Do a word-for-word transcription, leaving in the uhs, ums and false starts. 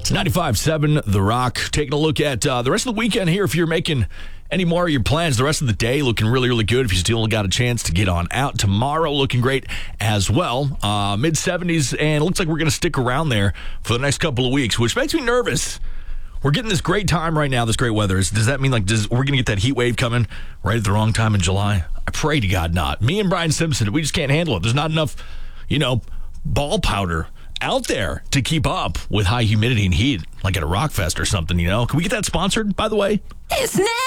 ninety-five seven The Rock. Taking a look at uh, the rest of the weekend here. If you're making any more of your plans, the rest of the day looking really, really good. If you still got a chance to get on out tomorrow, looking great as well. Uh, mid seventies, and it looks like we're going to stick around there for the next couple of weeks, which makes me nervous. We're getting this great time right now, this great weather. Is, does that mean like does, we're going to get that heat wave coming right at the wrong time in July? I pray to God not. Me and Brian Simpson, we just can't handle it. There's not enough, you know, ball powder out there to keep up with high humidity and heat, like at a rock fest or something, you know? Can we get that sponsored, by the way? It's now.